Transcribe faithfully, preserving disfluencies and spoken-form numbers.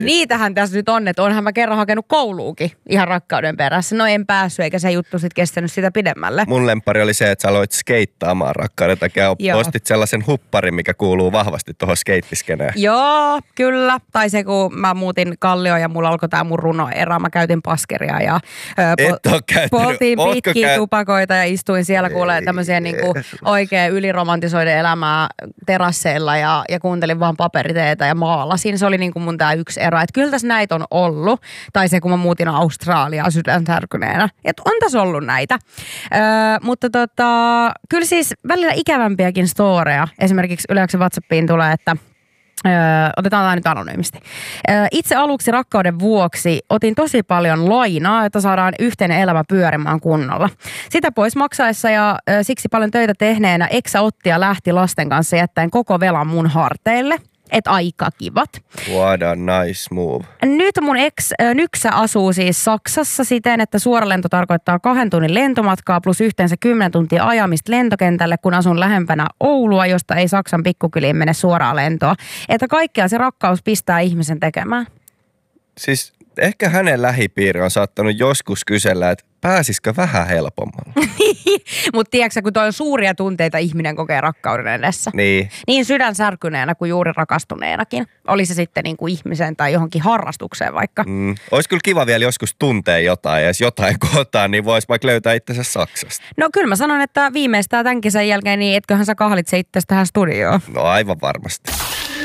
niitähän tässä nyt on, että onhan mä kerran hakenut kouluukin ihan rakkauden perässä. No en päässyt, eikä se juttu sitten kestänyt sitä pidemmälle. Mun lempari oli se, että sä aloit skeittaamaan rakkauden takia. Ostit sellaisen hupparin, mikä kuuluu vahvasti tuohon skeittiskeneen. Joo, kyllä. Tai se, kun mä muutin Kallioon ja mulla alkoi tää mun runoera. Mä käytin paskeria ja ö, pol- poltiin pitkiä käy... tupakoita ja istuin siellä kuulee tämmöisiä niinku oikein yliromantisoiden elämää terasseilla ja, ja kuuntelin vaan paperiteetä ja maalasin. Se oli niinku mun tää yksi ero. Että kyllä tässä näitä on ollut. Tai se, kun mä muutin Australiaan sydänsärkyneenä. Että on tässä ollut näitä. Ö, mutta tota, kyllä siis välillä ikävämpiäkin storeja. Esimerkiksi Yle WhatsAppiin tulee, että Öö, otetaan tämä nyt anonyymisti. Öö, itse aluksi rakkauden vuoksi otin tosi paljon lainaa, että saadaan yhteinen elämä pyörimään kunnolla. Sitä pois maksaessa ja ö, siksi paljon töitä tehneenä eksä otti ja lähti lasten kanssa jättäen koko velan mun harteille. Et aika kivat. What a nice move. Nyt mun ex Nyksä asuu siis Saksassa siten, että suoralento tarkoittaa kahden tunnin lentomatkaa plus yhteensä kymmenen tuntia ajamista lentokentälle, kun asun lähempänä Oulua, josta ei Saksan pikkukyliin mene suoraa lentoa. Että kaikkea se rakkaus pistää ihmisen tekemään. Siis ehkä hänen lähipiiri on saattanut joskus kysellä, että pääsisikö vähän helpommalla. Mutta tiedätkö, kun toi on suuria tunteita ihminen kokee rakkauden edessä. Niin. Niin sydänsärkyneenä kuin juuri rakastuneenakin. Oli se sitten niin kuin ihmiseen tai johonkin harrastukseen vaikka. Mm. Olisi kyllä kiva vielä joskus tuntea jotain, ja jos jotain kohtaa, niin voisi vaikka löytää itsensä Saksasta. No kyllä mä sanon, että viimeistään tämän kesän jälkeen, niin etköhän sä kahlit se itse tähän studioon. No aivan varmasti.